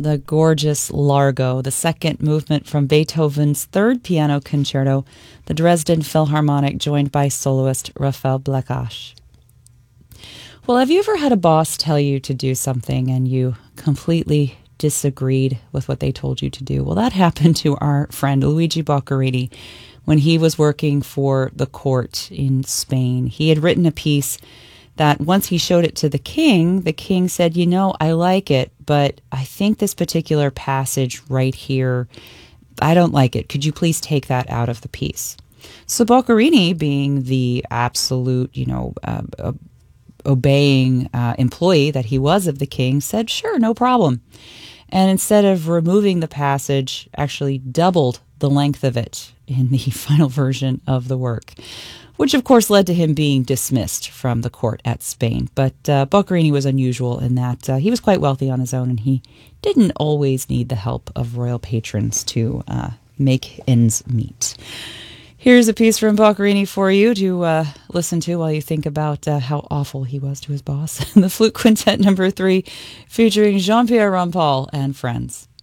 the gorgeous Largo, the second movement from Beethoven's third piano concerto, the Dresden Philharmonic, joined by soloist Raphael Blekash. Well, have you ever had a boss tell you to do something and you completely disagreed with what they told you to do? Well, that happened to our friend Luigi Boccherini when he was working for the court in Spain. He had written a piece that once he showed it to the king said, I like it, but I think this particular passage right here, I don't like it. Could you please take that out of the piece? So Boccherini, being the absolute, obeying employee that he was of the king, said, sure, no problem. And instead of removing the passage, actually doubled the length of it in the final version of the work, which of course led to him being dismissed from the court at Spain. But Boccherini was unusual in that he was quite wealthy on his own, and he didn't always need the help of royal patrons to make ends meet. Here's a piece from Boccherini for you to listen to while you think about how awful he was to his boss. The Flute Quintet No. 3, featuring Jean-Pierre Rampal and friends.